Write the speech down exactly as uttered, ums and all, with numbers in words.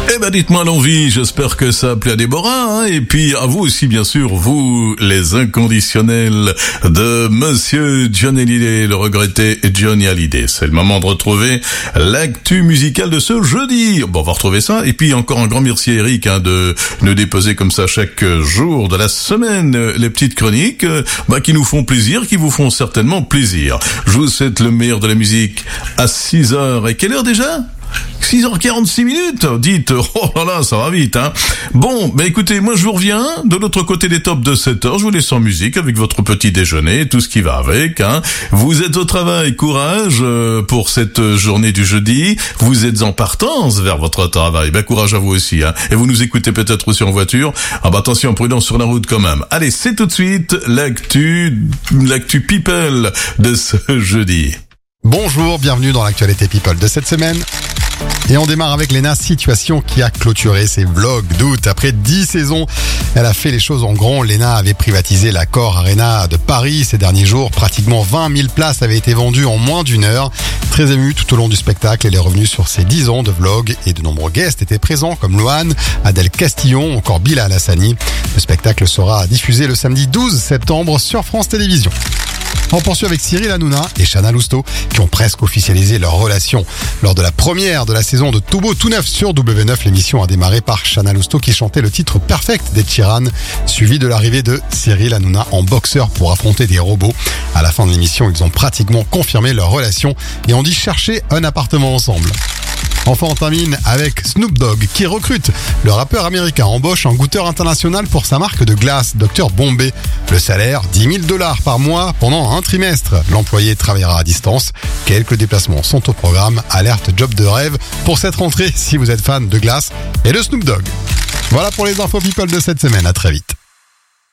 Eh ben dites-moi l'envie, j'espère que ça a plu à Déborah, hein, et puis à vous aussi bien sûr, vous les inconditionnels de Monsieur Johnny Hallyday, le regretté Johnny Hallyday. C'est le moment de retrouver l'actu musicale de ce jeudi. Bon, on va retrouver ça, et puis encore un grand merci à Eric hein, de nous déposer comme ça chaque jour de la semaine les petites chroniques bah, qui nous font plaisir, qui vous font certainement plaisir. Je vous souhaite le meilleur de la musique à six heures. Et quelle heure déjà ? six heures quarante-six minutes, dites, oh là là, ça va vite, hein. Bon, bah écoutez, moi je vous reviens de l'autre côté des tops de sept heures, je vous laisse en musique avec votre petit déjeuner, tout ce qui va avec, hein. Vous êtes au travail, courage euh, pour cette journée du jeudi, vous êtes en partance vers votre travail, bah courage à vous aussi, hein. Et vous nous écoutez peut-être aussi en voiture, ah bah attention, prudence sur la route quand même. Allez, c'est tout de suite l'actu, l'actu people de ce jeudi. Bonjour, bienvenue dans l'actualité people de cette semaine. Et on démarre avec Léna, situation qui a clôturé ses vlogs d'août. Après dix saisons, elle a fait les choses en grand. Léna avait privatisé l'Accor Arena de Paris ces derniers jours. Pratiquement vingt mille places avaient été vendues en moins d'une heure. Très émue tout au long du spectacle, elle est revenue sur ses dix ans de vlog et de nombreux guests étaient présents comme Loane, Adèle Castillon, encore Bilal Hassani. Le spectacle sera diffusé le samedi douze septembre sur France Télévisions. On poursuit avec Cyril Hanouna et Chana Lousteau qui ont presque officialisé leur relation. Lors de la première de la saison de Tout Beau Tout Neuf sur W neuf, l'émission a démarré par Chana Lousteau qui chantait le titre Perfect d'Ed Sheeran, suivi de l'arrivée de Cyril Hanouna en boxeur pour affronter des robots. À la fin de l'émission, ils ont pratiquement confirmé leur relation et ont dit chercher un appartement ensemble. Enfin, on termine avec Snoop Dogg qui recrute. Le rappeur américain embauche un goûteur international pour sa marque de glace, docteur Bombay. Le salaire, dix mille dollars par mois pendant un trimestre. L'employé travaillera à distance. Quelques déplacements sont au programme. Alerte job de rêve pour cette rentrée si vous êtes fan de glace et de Snoop Dogg. Voilà pour les infos people de cette semaine. À très vite.